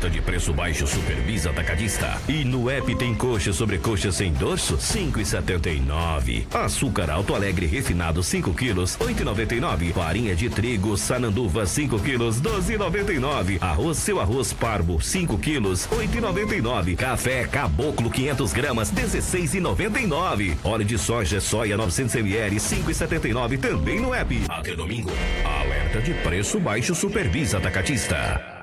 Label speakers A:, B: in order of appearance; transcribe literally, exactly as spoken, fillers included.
A: Alerta de preço baixo Supervisa Atacadista. E no app tem coxa sobre coxa sem dorso, cinco e setenta e nove. Açúcar Alto Alegre refinado cinco quilos, oito e noventa e nove. Farinha de trigo Sananduva cinco quilos, doze e noventa e nove. Arroz Seu Arroz Parbo cinco quilos, oito e noventa e nove. Café Caboclo quinhentas gramas, dezesseis e noventa e nove. Óleo de soja soia novecentos mililitros, cinco e setenta e nove também no app. Até domingo. Alerta de preço baixo Supervisa Atacadista.